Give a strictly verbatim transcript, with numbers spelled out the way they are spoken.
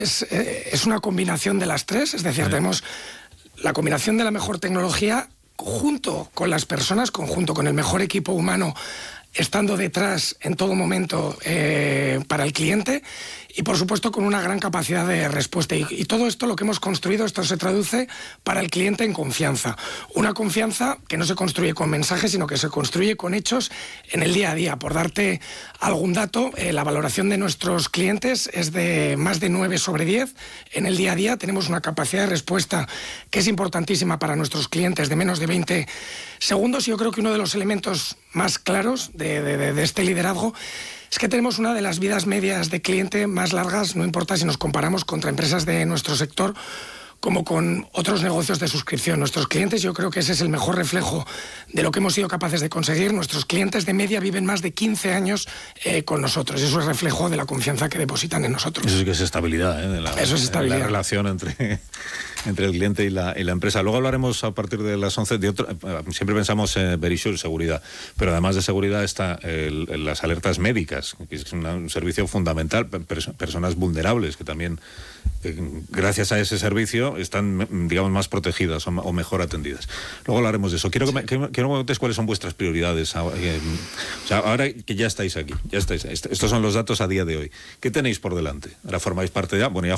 Es, es una combinación de las tres, es decir, sí. tenemos la combinación de la mejor tecnología junto con las personas, conjunto con el mejor equipo humano, estando detrás en todo momento eh, para el cliente y, por supuesto, con una gran capacidad de respuesta. Y, y todo esto, lo que hemos construido, esto se traduce para el cliente en confianza. Una confianza que no se construye con mensajes, sino que se construye con hechos en el día a día. Por darte algún dato, eh, la valoración de nuestros clientes es de más de nueve sobre diez. En el día a día tenemos una capacidad de respuesta que es importantísima para nuestros clientes, de menos de veinte segundos. Y yo creo que uno de los elementos más claros de, de, de este liderazgo es que tenemos una de las vidas medias de cliente más largas, no importa si nos comparamos contra empresas de nuestro sector como con otros negocios de suscripción. Nuestros clientes, yo creo que ese es el mejor reflejo de lo que hemos sido capaces de conseguir. Nuestros clientes de media viven más de quince años eh, con nosotros. Eso es reflejo de la confianza que depositan en nosotros. Eso sí que es estabilidad, ¿eh? De la, Eso es estabilidad. La relación entre, entre el cliente y la, y la empresa. Luego hablaremos a partir de las once de otro. Siempre pensamos en Verisure, seguridad, pero además de seguridad está el, el, las alertas médicas, que es una, un servicio fundamental. Pers personas vulnerables que también, eh, gracias a ese servicio, están, digamos, más protegidas o, o mejor atendidas. Luego hablaremos de eso. Quiero que me, que, quiero que me contéis cuáles son vuestras prioridades. Eh, o sea, ahora que ya estáis aquí, ya estáis, estos son los datos a día de hoy. ¿Qué tenéis por delante? Ahora formáis parte ya, bueno, ya